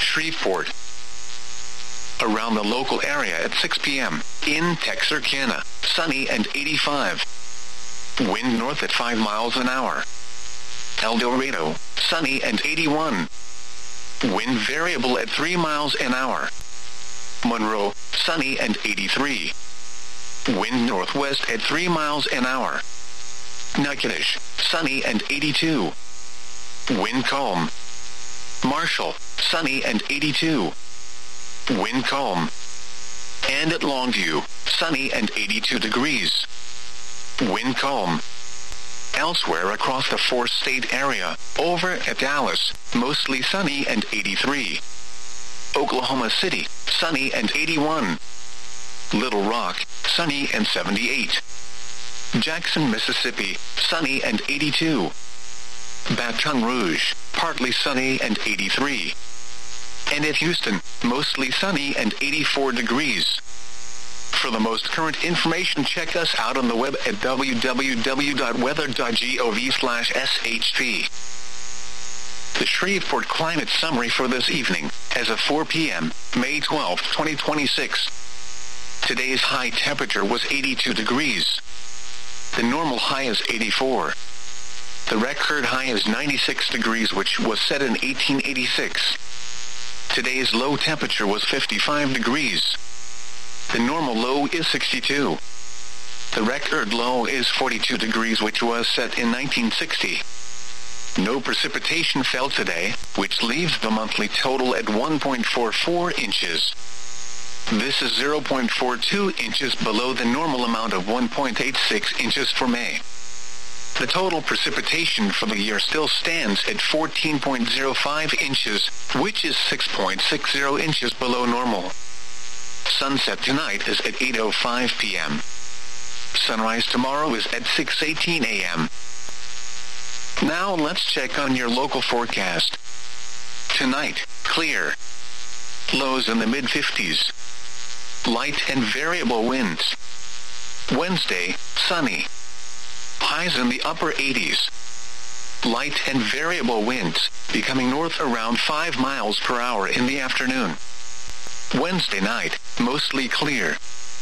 Shreveport. Around the local area at 6 p.m. In Texarkana, sunny and 85. Wind north at 5 miles an hour. El Dorado, sunny and 81. Wind variable at 3 miles an hour. Monroe, sunny and 83. Wind northwest at 3 miles an hour. Natchitoches, sunny and 82. Wind calm. Marshall, sunny and 82. Wind calm. And at Longview, sunny and 82 degrees. Wind calm. Elsewhere across the four-state area, over at Dallas, mostly sunny and 83. Oklahoma City, sunny and 81. Little Rock, sunny and 78. Jackson, Mississippi, sunny and 82. Baton Rouge, partly sunny and 83. And at Houston, mostly sunny and 84 degrees. For the most current information, check us out on the web at www.weather.gov/shp. The Shreveport Climate Summary for this evening, as of 4 p.m., May 12, 2026. Today's high temperature was 82 degrees. The normal high is 84. The record high is 96 degrees, which was set in 1886. Today's low temperature was 55 degrees. The normal low is 62. The record low is 42 degrees, which was set in 1960. No precipitation fell today, which leaves the monthly total at 1.44 inches. This is 0.42 inches below the normal amount of 1.86 inches for May. The total precipitation for the year still stands at 14.05 inches, which is 6.60 inches below normal. Sunset tonight is at 8:05 p.m. Sunrise tomorrow is at 6:18 a.m. Now let's check on your local forecast. Tonight, clear. Lows in the mid-50s. Light and variable winds. Wednesday, sunny. Highs in the upper 80s. Light and variable winds, becoming north around 5 miles per hour in the afternoon. Wednesday night, mostly clear.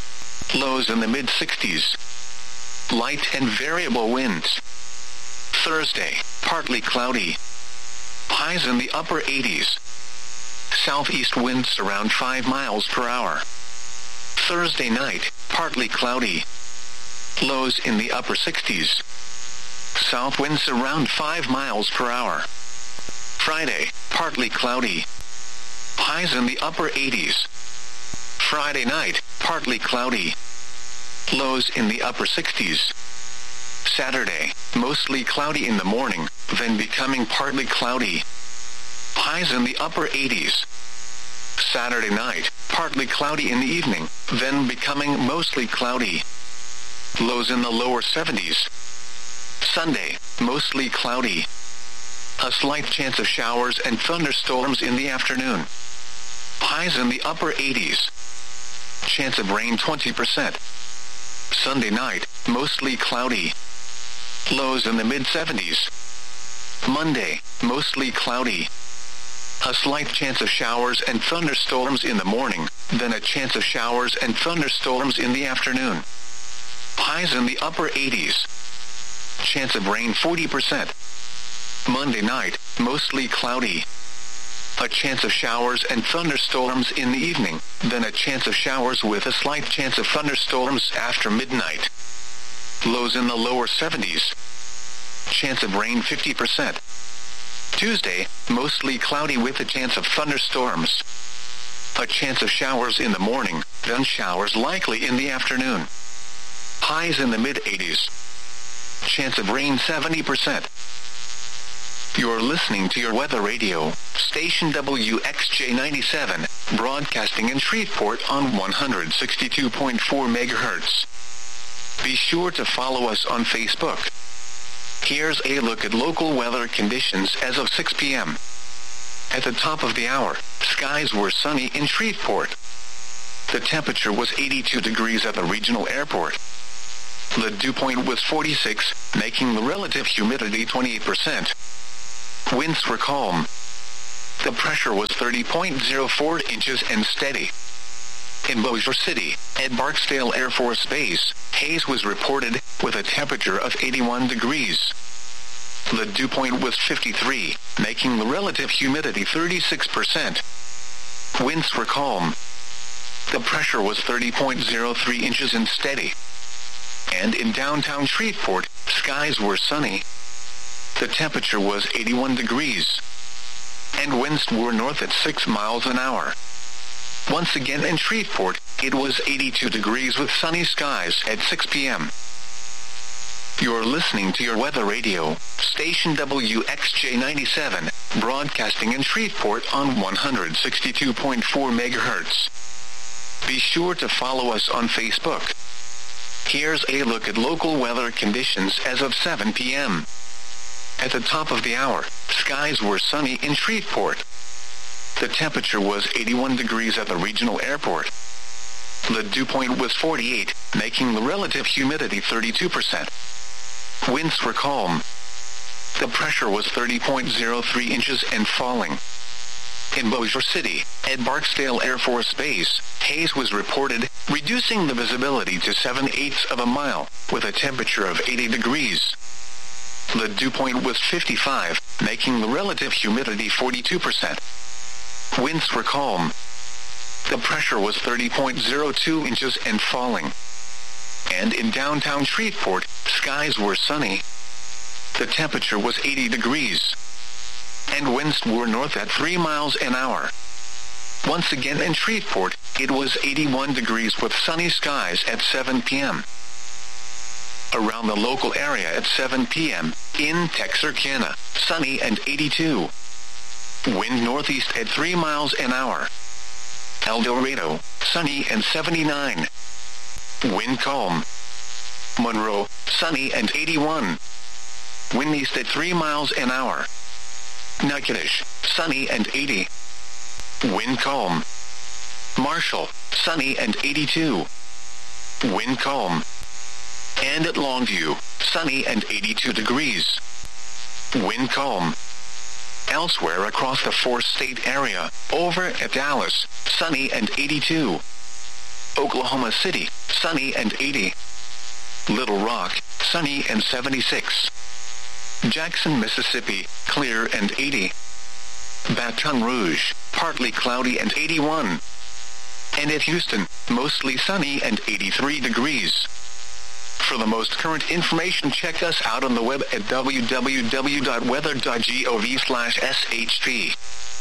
Lows in the mid-60s. Light and variable winds. Thursday, partly cloudy. Highs in the upper 80s. Southeast winds around 5 miles per hour. Thursday night, partly cloudy. Lows in the upper 60s. South winds around 5 miles per hour. Friday, partly cloudy. Highs in the upper 80s. Friday night, partly cloudy. Lows in the upper 60s. Saturday, mostly cloudy in the morning, then becoming partly cloudy. Highs in the upper 80s. Saturday night, partly cloudy in the evening, then becoming mostly cloudy. Lows in the lower 70s. Sunday, mostly cloudy. A slight chance of showers and thunderstorms in the afternoon. Highs in the upper 80s. Chance of rain 20%. Sunday night, mostly cloudy. Lows in the mid-70s. Monday, mostly cloudy. A slight chance of showers and thunderstorms in the morning, then a chance of showers and thunderstorms in the afternoon. Highs in the upper 80s. Chance of rain 40%. Monday night, mostly cloudy. A chance of showers and thunderstorms in the evening, then a chance of showers with a slight chance of thunderstorms after midnight. Lows in the lower 70s. Chance of rain 50%. Tuesday, mostly cloudy with a chance of thunderstorms. A chance of showers in the morning, then showers likely in the afternoon. Highs in the mid-80s. Chance of rain 70%. You're listening to your weather radio, station WXJ97, broadcasting in Shreveport on 162.4 megahertz. Be sure to follow us on Facebook. Here's a look at local weather conditions as of 6 p.m. At the top of the hour, skies were sunny in Shreveport. The temperature was 82 degrees at the regional airport. The dew point was 46, making the relative humidity 28%. Winds were calm. The pressure was 30.04 inches and steady. In Bossier City, at Barksdale Air Force Base, haze was reported, with a temperature of 81 degrees. The dew point was 53, making the relative humidity 36%. Winds were calm. The pressure was 30.03 inches and steady. And in downtown Shreveport, skies were sunny. The temperature was 81 degrees. And winds were north at 6 miles an hour. Once again in Shreveport, it was 82 degrees with sunny skies at 6 p.m. You're listening to your weather radio, station WXJ97, broadcasting in Shreveport on 162.4 megahertz. Be sure to follow us on Facebook. Here's a look at local weather conditions as of 7 p.m. At the top of the hour, skies were sunny in Shreveport. The temperature was 81 degrees at the regional airport. The dew point was 48, making the relative humidity 32%. Winds were calm. The pressure was 30.03 inches and falling. In Bossier City, at Barksdale Air Force Base, haze was reported, reducing the visibility to 7/8 of a mile, with a temperature of 80 degrees. The dew point was 55, making the relative humidity 42%. Winds were calm. The pressure was 30.02 inches and falling. And in downtown Shreveport, skies were sunny. The temperature was 80 degrees. And winds were north at 3 miles an hour. Once again in Shreveport, it was 81 degrees with sunny skies at 7 p.m. Around the local area at 7 p.m., in Texarkana, sunny and 82. Wind northeast at 3 miles an hour. El Dorado, sunny and 79. Wind calm. Monroe, sunny and 81. Wind east at 3 miles an hour. Natchitoches, sunny and 80. Wind calm. Marshall, sunny and 82. Wind calm. And at Longview, sunny and 82 degrees. Wind calm. Elsewhere across the four-state area, over at Dallas, sunny and 82. Oklahoma City, sunny and 80. Little Rock, sunny and 76. Jackson, Mississippi, clear and 80. Baton Rouge, partly cloudy and 81. And at Houston, mostly sunny and 83 degrees. For the most current information, check us out on the web at www.weather.gov/SHP.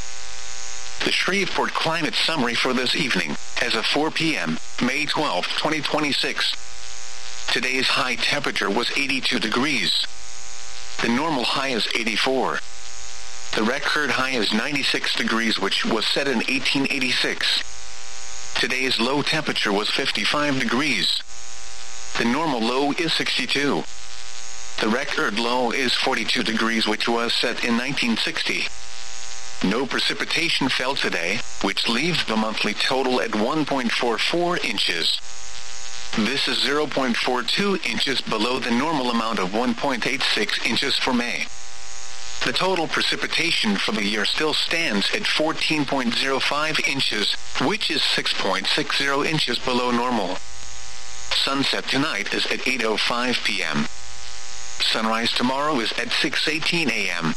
The Shreveport Climate Summary for this evening, as of 4 p.m., May 12, 2026. Today's high temperature was 82 degrees. The normal high is 84. The record high is 96 degrees, which was set in 1886. Today's low temperature was 55 degrees. The normal low is 62. The record low is 42 degrees, which was set in 1960. No precipitation fell today, which leaves the monthly total at 1.44 inches. This is 0.42 inches below the normal amount of 1.86 inches for May. The total precipitation for the year still stands at 14.05 inches, which is 6.60 inches below normal. Sunset tonight is at 8:05 p.m. Sunrise tomorrow is at 6:18 a.m.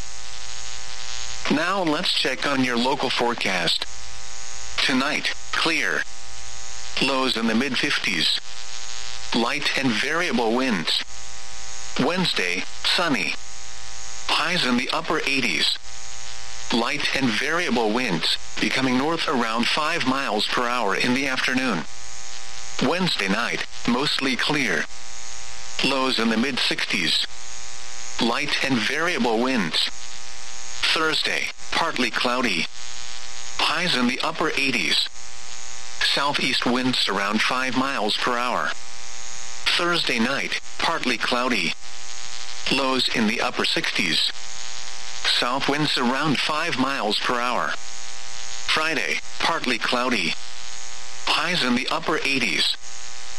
Now let's check on your local forecast. Tonight, clear. Lows in the mid-50s. Light and variable winds. Wednesday, sunny. Highs in the upper 80s. Light and variable winds, becoming north around 5 miles per hour in the afternoon. Wednesday night, mostly clear. Lows in the mid-60s. Light and variable winds. Thursday, partly cloudy. Highs in the upper 80s. Southeast winds around 5 miles per hour. Thursday night, partly cloudy. Lows in the upper 60s. South winds around 5 miles per hour. Friday, partly cloudy. Highs in the upper 80s.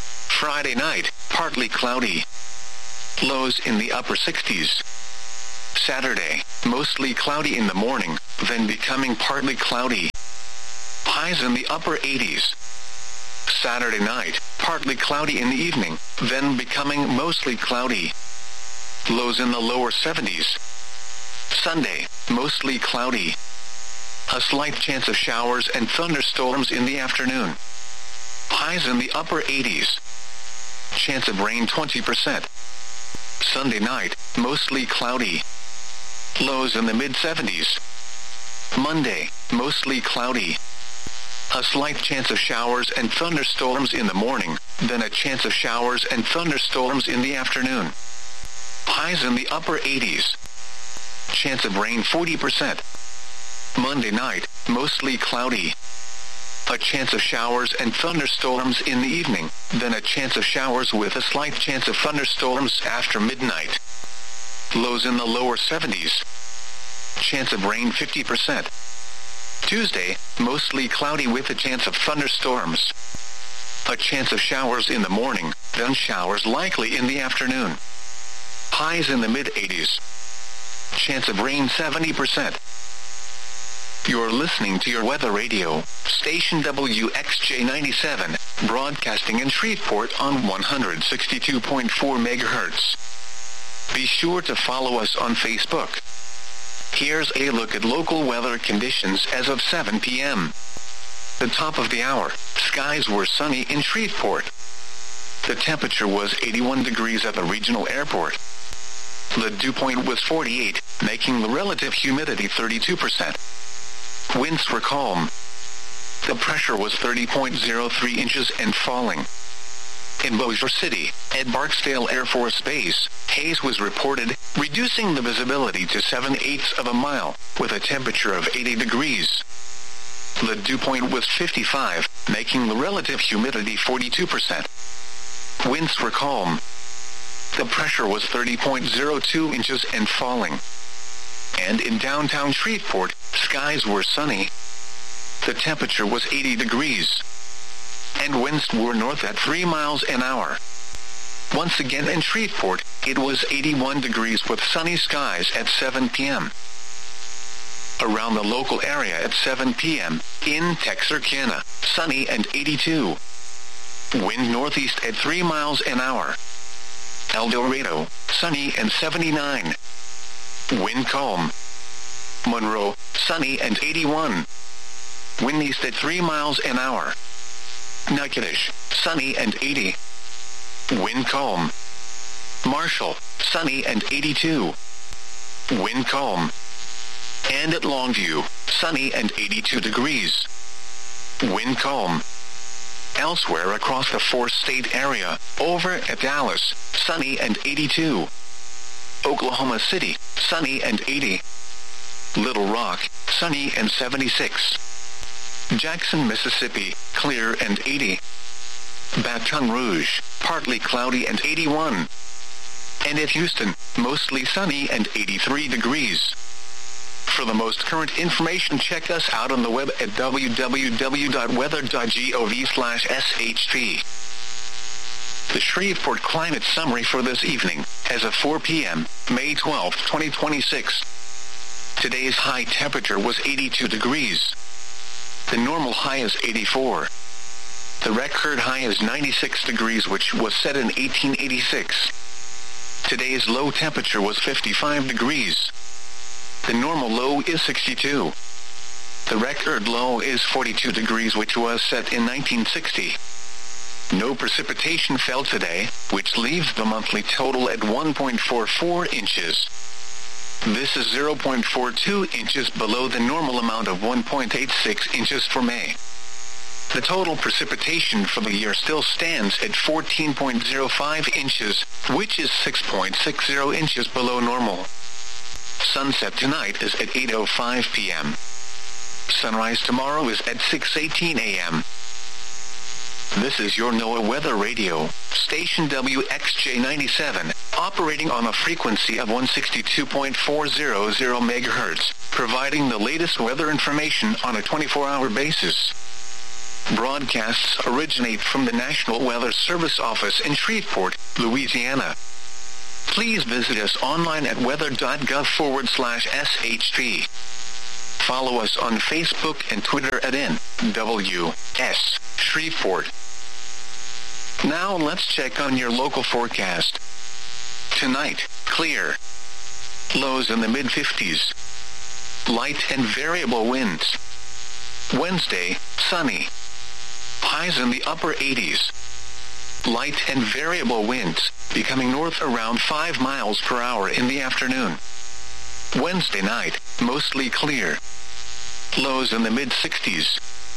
Friday night, partly cloudy. Lows in the upper 60s. Saturday, mostly cloudy in the morning, then becoming partly cloudy. Highs in the upper 80s. Saturday night, partly cloudy in the evening, then becoming mostly cloudy. Lows in the lower 70s. Sunday, mostly cloudy. A slight chance of showers and thunderstorms in the afternoon. Highs in the upper 80s. Chance of rain 20%. Sunday night, mostly cloudy. Lows in the mid-70s. Monday, mostly cloudy. A slight chance of showers and thunderstorms in the morning, then a chance of showers and thunderstorms in the afternoon. Highs in the upper 80s. Chance of rain 40%. Monday night, mostly cloudy. A chance of showers and thunderstorms in the evening, then a chance of showers with a slight chance of thunderstorms after midnight. Lows in the lower 70s. Chance of rain 50%. Tuesday, mostly cloudy with a chance of thunderstorms. A chance of showers in the morning, then showers likely in the afternoon. Highs in the mid-80s. Chance of rain 70%. You're listening to your weather radio, station WXJ97, broadcasting in Shreveport on 162.4 MHz. Be sure to follow us on Facebook. Here's a look at local weather conditions as of 7 p.m. The top of the hour, skies were sunny in Shreveport. The temperature was 81 degrees at the regional airport. The dew point was 48, making the relative humidity 32%. Winds were calm. The pressure was 30.03 inches and falling. In Bossier City, at Barksdale Air Force Base, haze was reported, reducing the visibility to 7/8 of a mile, with a temperature of 80 degrees. The dew point was 55, making the relative humidity 42%. Winds were calm. The pressure was 30.02 inches and falling. And in downtown Shreveport, skies were sunny. The temperature was 80 degrees. And winds were north at 3 miles an hour. Once again in Shreveport, it was 81 degrees with sunny skies at 7 p.m. Around the local area at 7 p.m., in Texarkana, sunny and 82. Wind northeast at 3 miles an hour. El Dorado, sunny and 79. Wind calm. Monroe, sunny and 81. Wind east at 3 miles an hour. Natchitoches, sunny and 80. Wind calm. Marshall, sunny and 82. Wind calm. And at Longview, sunny and 82 degrees. Wind calm. Elsewhere across the four-state area, over at Dallas, sunny and 82. Oklahoma City, sunny and 80. Little Rock, sunny and 76. Jackson, Mississippi, clear and 80. Baton Rouge, partly cloudy and 81. And at Houston, mostly sunny and 83 degrees. For the most current information, check us out on the web at www.weather.gov/SHP. The Shreveport Climate Summary for this evening, as of 4 p.m., May 12, 2026. Today's high temperature was 82 degrees. The normal high is 84. The record high is 96 degrees, which was set in 1886. Today's low temperature was 55 degrees. The normal low is 62. The record low is 42 degrees, which was set in 1960. No precipitation fell today, which leaves the monthly total at 1.44 inches. This is 0.42 inches below the normal amount of 1.86 inches for May. The total precipitation for the year still stands at 14.05 inches, which is 6.60 inches below normal. Sunset tonight is at 8:05 p.m. Sunrise tomorrow is at 6:18 a.m. This is your NOAA Weather Radio, station WXJ97, operating on a frequency of 162.400 MHz, providing the latest weather information on a 24-hour basis. Broadcasts originate from the National Weather Service office in Shreveport, Louisiana. Please visit us online at weather.gov/SHP. Follow us on Facebook and Twitter at NWS Shreveport. Now let's check on your local forecast. Tonight, clear. Lows in the mid-50s. Light and variable winds. Wednesday, sunny. Highs in the upper 80s. Light and variable winds, becoming north around 5 miles per hour in the afternoon. Wednesday night, mostly clear. Lows in the mid-60s.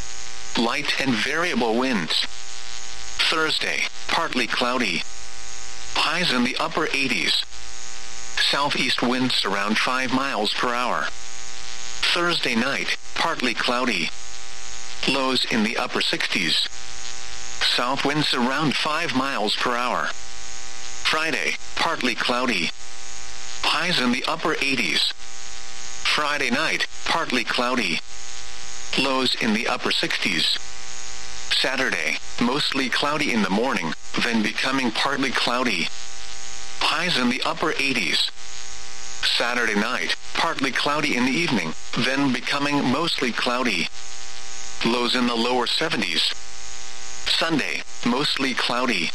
Light and variable winds. Thursday, partly cloudy. Highs in the upper 80s. Southeast winds around 5 miles per hour. Thursday night, partly cloudy. Lows in the upper 60s. South winds around 5 miles per hour. Friday, partly cloudy. Highs in the upper 80s. Friday night, partly cloudy. Lows in the upper 60s. Saturday, mostly cloudy in the morning, then becoming partly cloudy. Highs in the upper 80s. Saturday night, partly cloudy in the evening, then becoming mostly cloudy. Lows in the lower 70s. Sunday, mostly cloudy.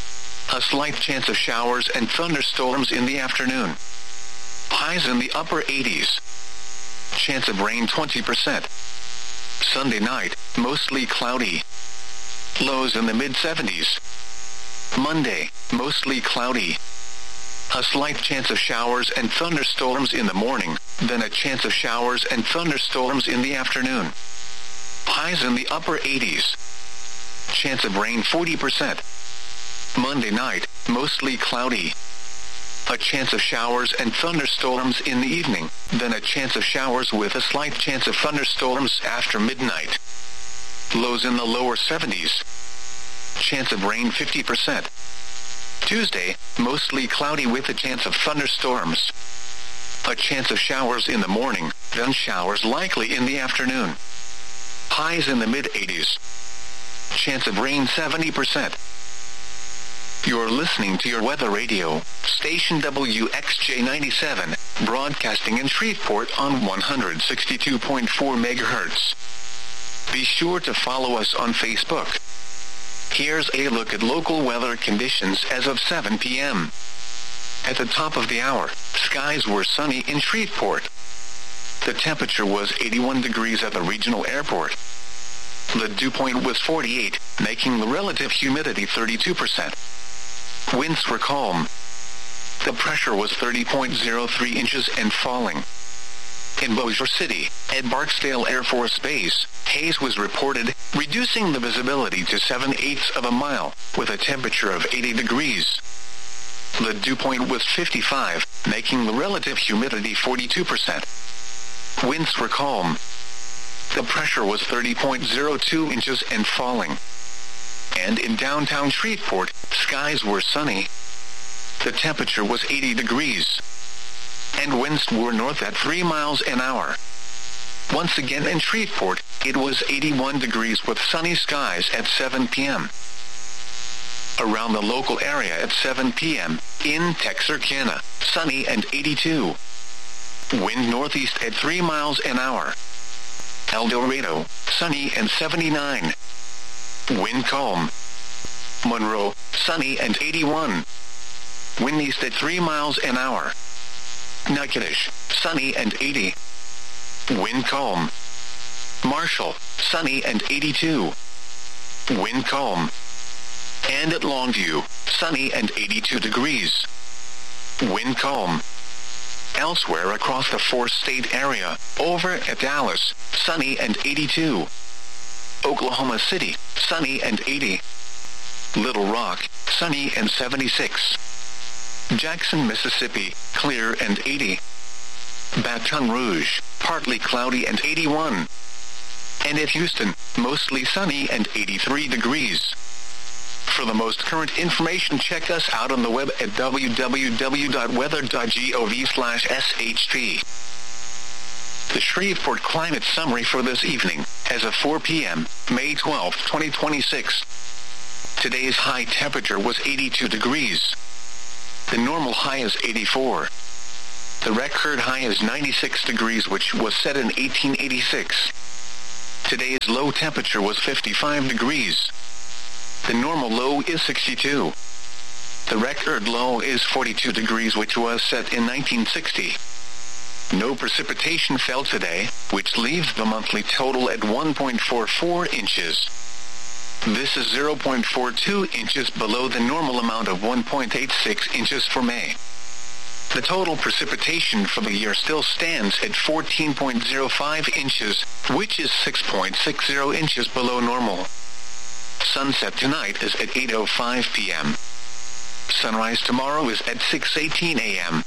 A slight chance of showers and thunderstorms in the afternoon. Highs in the upper 80s. Chance of rain 20%. Sunday night, mostly cloudy. Lows in the mid-70s. Monday, mostly cloudy. A slight chance of showers and thunderstorms in the morning, then a chance of showers and thunderstorms in the afternoon. Highs in the upper 80s. Chance of rain 40%. Monday night, mostly cloudy. A chance of showers and thunderstorms in the evening, then a chance of showers with a slight chance of thunderstorms after midnight. Lows in the lower 70s. Chance of rain 50%. Tuesday, mostly cloudy with a chance of thunderstorms. A chance of showers in the morning, then showers likely in the afternoon. Highs in the mid-80s. Chance of rain 70%. You're listening to your weather radio, station WXJ97, broadcasting in Shreveport on 162.4 MHz. Be sure to follow us on Facebook. Here's a look at local weather conditions as of 7 p.m. At the top of the hour, skies were sunny in Shreveport. The temperature was 81 degrees at the regional airport. The dew point was 48, making the relative humidity 32%. Winds were calm. The pressure was 30.03 inches and falling. In Bossier City, at Barksdale Air Force Base, haze was reported, reducing the visibility to 7/8 of a mile, with a temperature of 80 degrees. The dew point was 55, making the relative humidity 42%. Winds were calm. The pressure was 30.02 inches and falling. And in downtown Shreveport, skies were sunny. The temperature was 80 degrees. And winds were north at 3 miles an hour. Once again in Shreveport, it was 81 degrees with sunny skies at 7 p.m. Around the local area at 7 p.m., in Texarkana, sunny and 82. Wind northeast at 3 miles an hour. El Dorado, sunny and 79. Wind calm. Monroe, sunny and 81. Wind east at 3 miles an hour. Natchitoches, sunny and 80. Wind calm. Marshall, sunny and 82. Wind calm. And at Longview, sunny and 82 degrees. Wind calm. Elsewhere across the 4-state area, over at Dallas, sunny and 82. Oklahoma City, sunny and 80. Little Rock, sunny and 76. Jackson, Mississippi, clear and 80. Baton Rouge, partly cloudy and 81. And at Houston, mostly sunny and 83 degrees. For the most current information, check us out on the web at www.weather.gov/SHP. The Shreveport Climate Summary for this evening, as of 4 p.m., May 12, 2026. Today's high temperature was 82 degrees. The normal high is 84. The record high is 96 degrees, which was set in 1886. Today's low temperature was 55 degrees. The normal low is 62. The record low is 42 degrees, which was set in 1960. No precipitation fell today, which leaves the monthly total at 1.44 inches. This is 0.42 inches below the normal amount of 1.86 inches for May. The total precipitation for the year still stands at 14.05 inches, which is 6.60 inches below normal. Sunset tonight is at 8:05 p.m. Sunrise tomorrow is at 6:18 a.m.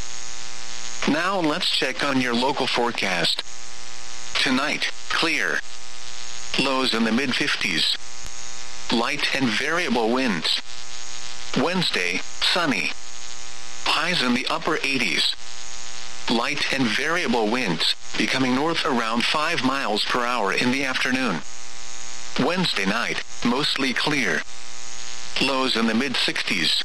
Now let's check on your local forecast. Tonight, clear. Lows in the mid-50s. Light and variable winds. Wednesday, sunny. Highs in the upper 80s. Light and variable winds, becoming north around 5 miles per hour in the afternoon. Wednesday night, mostly clear. Lows in the mid-60s.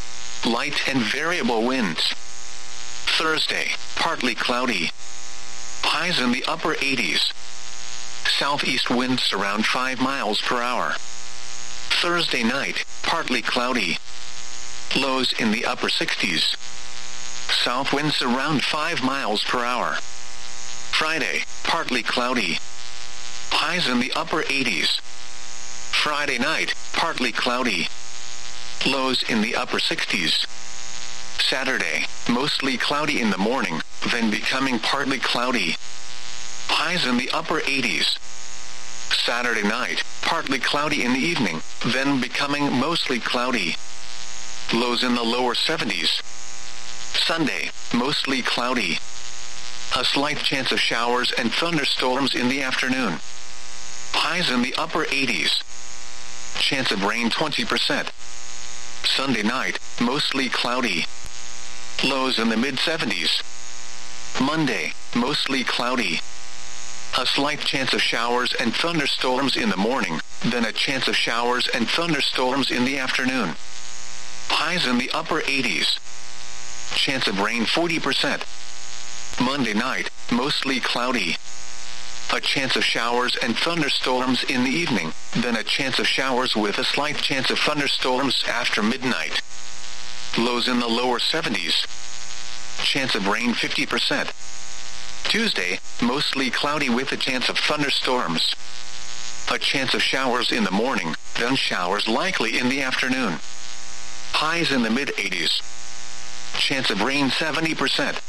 Light and variable winds. Thursday, partly cloudy. Highs in the upper 80s. Southeast winds around 5 miles per hour. Thursday night, partly cloudy. Lows in the upper 60s. South winds around 5 miles per hour. Friday, partly cloudy. Highs in the upper 80s. Friday night, partly cloudy. Lows in the upper 60s. Saturday, mostly cloudy in the morning, then becoming partly cloudy. Highs in the upper 80s. Saturday night, partly cloudy in the evening, then becoming mostly cloudy. Lows in the lower 70s. Sunday, mostly cloudy. A slight chance of showers and thunderstorms in the afternoon. Highs in the upper 80s. Chance of rain 20%. Sunday night, mostly cloudy. Lows in the mid-70s. Monday, mostly cloudy. A slight chance of showers and thunderstorms in the morning, then a chance of showers and thunderstorms in the afternoon. Highs in the upper 80s. Chance of rain 40%. Monday night, mostly cloudy. A chance of showers and thunderstorms in the evening, then a chance of showers with a slight chance of thunderstorms after midnight. Lows in the lower 70s. Chance of rain 50%. Tuesday, mostly cloudy with a chance of thunderstorms. A chance of showers in the morning, then showers likely in the afternoon. Highs in the mid-80s. Chance of rain 70%.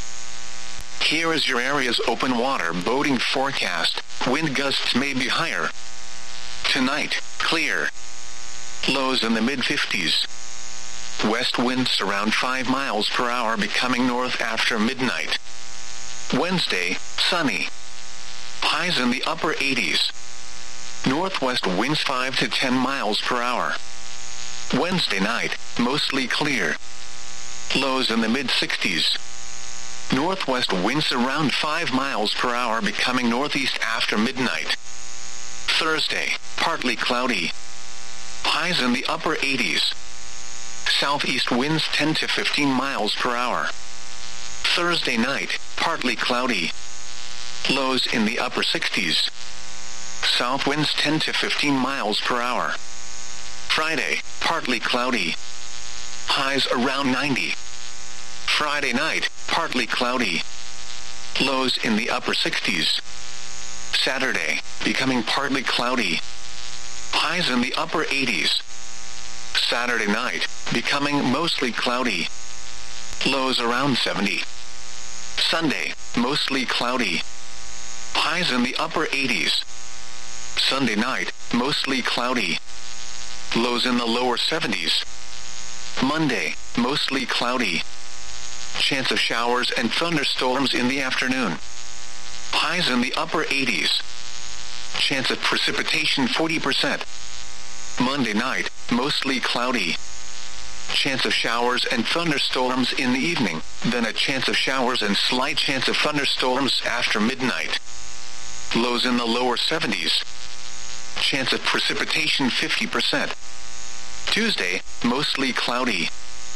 Here is your area's open water boating forecast. Wind gusts may be higher. Tonight, clear. Lows in the mid-50s. West winds around 5 miles per hour becoming north after midnight. Wednesday, sunny. Highs in the upper 80s. Northwest winds 5 to 10 miles per hour. Wednesday night, mostly clear. Lows in the mid-60s. Northwest winds around 5 miles per hour becoming northeast after midnight. Thursday, partly cloudy. Highs in the upper 80s. Southeast winds 10 to 15 miles per hour. Thursday night, partly cloudy. Lows in the upper 60s. South winds 10 to 15 miles per hour. Friday, partly cloudy. Highs around 90. Friday night, partly cloudy. Lows in the upper 60s. Saturday, becoming partly cloudy. Highs in the upper 80s. Saturday night, becoming mostly cloudy. Lows around 70. Sunday, mostly cloudy. Highs in the upper 80s. Sunday night, mostly cloudy. Lows in the lower 70s. Monday, mostly cloudy. Chance of showers and thunderstorms in the afternoon. Highs in the upper 80s. Chance of precipitation 40%. Monday night, mostly cloudy. Chance of showers and thunderstorms in the evening, then a chance of showers and slight chance of thunderstorms after midnight. Lows in the lower 70s. Chance of precipitation 50%. Tuesday, mostly cloudy.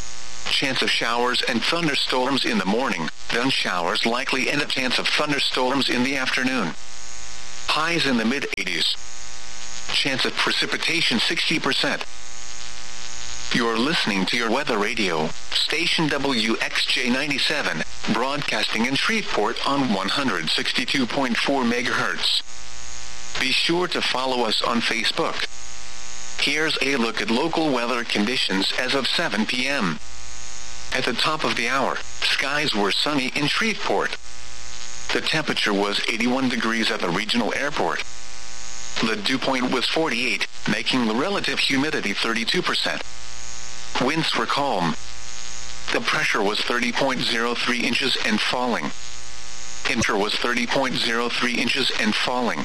Chance of showers and thunderstorms in the morning, then showers likely and a chance of thunderstorms in the afternoon. Highs in the mid-80s. Chance of precipitation 60%. You're listening to your weather radio, station WXJ97, broadcasting in Shreveport on 162.4 MHz. Be sure to follow us on Facebook. Here's a look at local weather conditions as of 7 p.m. At the top of the hour, skies were sunny in Shreveport. The temperature was 81 degrees at the regional airport. The dew point was 48, making the relative humidity 32%. Winds were calm. The pressure was 30.03 inches and falling. Temperature was 30.03 inches and falling.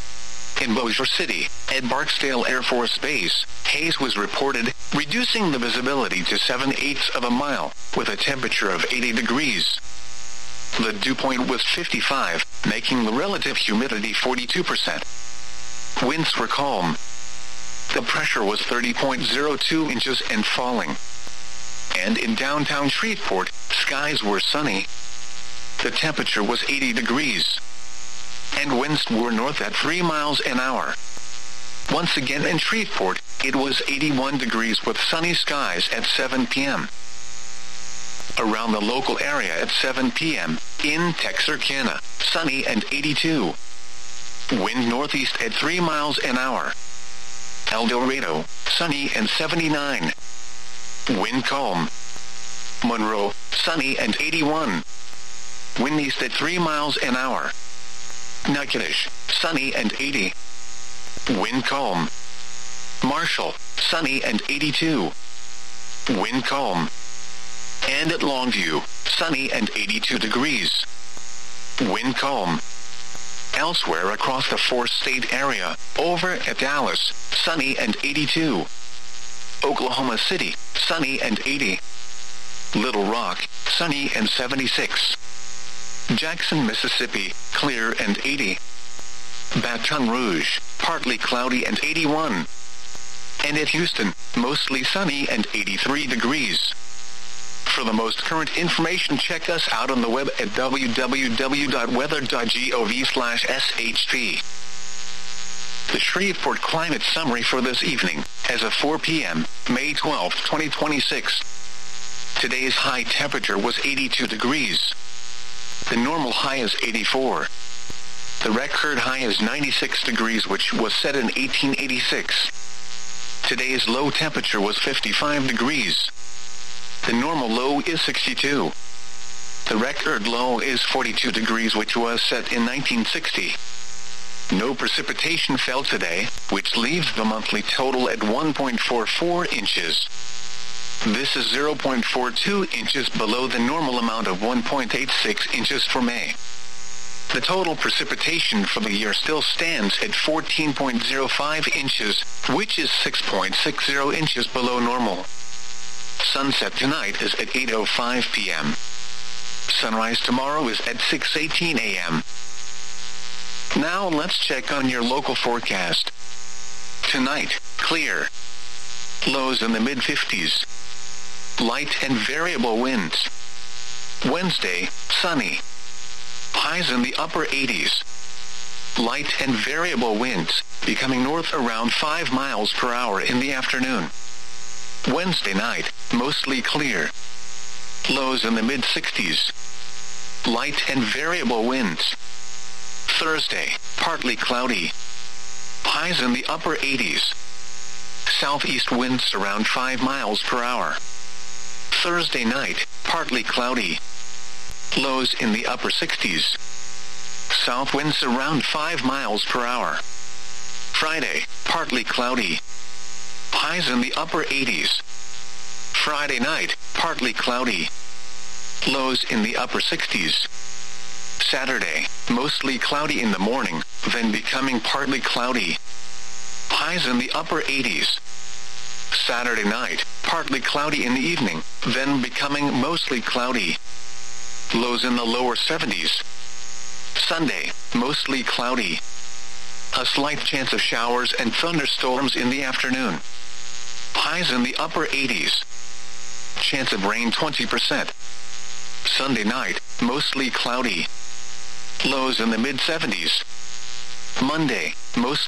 In Bossier City, at Barksdale Air Force Base, haze was reported, reducing the visibility to 7/8 of a mile, with a temperature of 80 degrees. The dew point was 55, making the relative humidity 42%. Winds were calm. The pressure was 30.02 inches and falling. And in downtown Shreveport, skies were sunny. The temperature was 80 degrees. And winds were north at 3 miles an hour. Once again in Shreveport, it was 81 degrees with sunny skies at 7 p.m. Around the local area at 7 p.m., in Texarkana, sunny and 82. Wind northeast at 3 miles an hour. El Dorado, sunny and 79. Wind calm. Monroe, sunny and 81. Wind east at 3 miles an hour. Natchitoches, sunny and 80. Wind calm. Marshall, sunny and 82. Wind calm. And at Longview, sunny and 82 degrees. Wind calm. Elsewhere across the four-state area, over at Dallas, sunny and 82. Oklahoma City, sunny and 80. Little Rock, sunny and 76. Jackson, Mississippi, clear and 80. Baton Rouge, partly cloudy and 81. And at Houston, mostly sunny and 83 degrees. For the most current information, check us out on the web at www.weather.gov/SHP. The Shreveport Climate Summary for this evening, as of 4 p.m., May 12, 2026. Today's high temperature was 82 degrees. The normal high is 84. The record high is 96 degrees, which was set in 1886. Today's low temperature was 55 degrees. The normal low is 62. The record low is 42 degrees, which was set in 1960. No precipitation fell today, which leaves the monthly total at 1.44 inches. This is 0.42 inches below the normal amount of 1.86 inches for May. The total precipitation for the year still stands at 14.05 inches, which is 6.60 inches below normal. Sunset tonight is at 8:05 p.m. Sunrise tomorrow is at 6:18 a.m. Now let's check on your local forecast. Tonight, clear. Lows in the mid-50s. Light and variable winds. Wednesday, sunny. Highs in the upper 80s. Light and variable winds, becoming north around 5 miles per hour in the afternoon. Wednesday night, mostly clear. Lows in the mid-60s. Light and variable winds. Thursday, partly cloudy. Highs in the upper 80s. Southeast winds around 5 miles per hour. Thursday night, partly cloudy. Lows in the upper 60s. South winds around 5 miles per hour. Friday, partly cloudy. Highs in the upper 80s. Friday night, partly cloudy. Lows in the upper 60s. Saturday, mostly cloudy in the morning, then becoming partly cloudy. Highs in the upper 80s. Saturday night, partly cloudy in the evening, then becoming mostly cloudy. Lows in the lower 70s. Sunday, mostly cloudy. A slight chance of showers and thunderstorms in the afternoon. Highs in the upper 80s. Chance of rain 20%. Sunday night, mostly cloudy. Lows in the mid-70s. Monday, mostly